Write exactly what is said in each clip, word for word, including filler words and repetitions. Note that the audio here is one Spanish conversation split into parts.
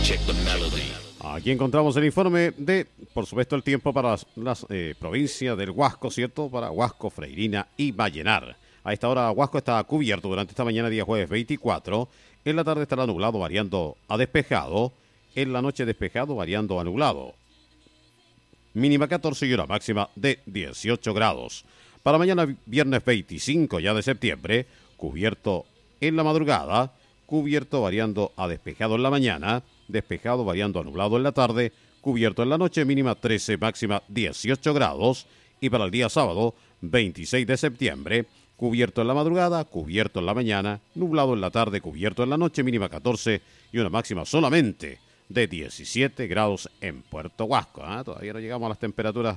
Aquí encontramos el informe de, por supuesto, el tiempo para las, las eh, provincias del Huasco, ¿cierto? Para Huasco, Freirina y Vallenar. A esta hora Huasco está cubierto durante esta mañana, día jueves veinticuatro. En la tarde estará nublado variando a despejado. En la noche despejado variando a nublado. Mínima catorce y una máxima de dieciocho grados. Para mañana viernes veinticinco ya de septiembre, cubierto en la madrugada, cubierto variando a despejado en la mañana, despejado variando a nublado en la tarde, cubierto en la noche, mínima trece, máxima dieciocho grados. Y para el día sábado, veintiséis de septiembre, cubierto en la madrugada, cubierto en la mañana, nublado en la tarde, cubierto en la noche, mínima catorce y una máxima solamente de diecisiete grados en Puerto Huasco. ¿eh? Todavía no llegamos a las temperaturas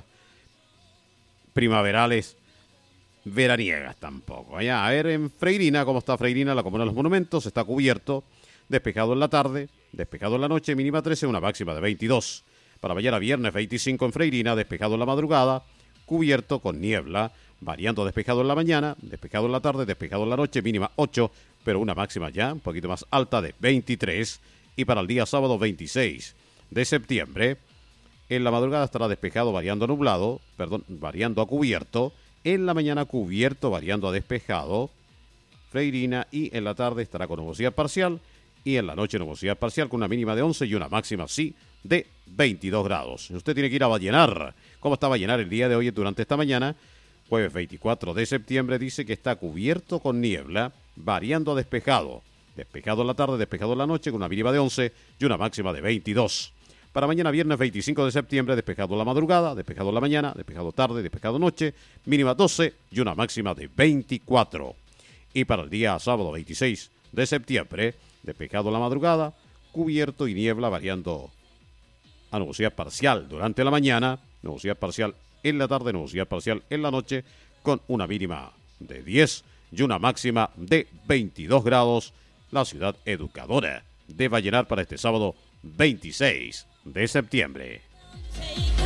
primaverales veraniegas tampoco. Allá, a ver, en Freirina, ¿cómo está Freirina? La Comuna de los Monumentos, está cubierto, despejado en la tarde, despejado en la noche, mínima trece, una máxima de veintidós. Para mañana viernes veinticinco en Freirina, despejado en la madrugada, cubierto con niebla, variando despejado en la mañana, despejado en la tarde, despejado en la noche, mínima ocho, pero una máxima ya un poquito más alta de veintitrés. Y para el día sábado veintiséis de septiembre, en la madrugada estará despejado variando a nublado, perdón, variando a cubierto, en la mañana cubierto variando a despejado, Freirina, y en la tarde estará con nubosidad parcial, y en la noche nubosidad parcial con una mínima de once y una máxima, sí, de veintidós grados. Usted tiene que ir a Vallenar. ¿Cómo está Vallenar el día de hoy durante esta mañana? Jueves veinticuatro de septiembre dice que está cubierto con niebla, variando a despejado. Despejado en la tarde, despejado en la noche, con una mínima de once y una máxima de veintidós. Para mañana viernes veinticinco de septiembre, despejado en la madrugada, despejado en la mañana, despejado tarde, despejado noche, mínima doce y una máxima de veinticuatro. Y para el día sábado veintiséis de septiembre, despejado en la madrugada, cubierto y niebla variando a nubosidad parcial durante la mañana, nubosidad parcial en la tarde, nubosidad parcial en la noche, con una mínima de diez y una máxima de veintidós grados. La ciudad educadora de Vallenar para este sábado veintiséis de septiembre.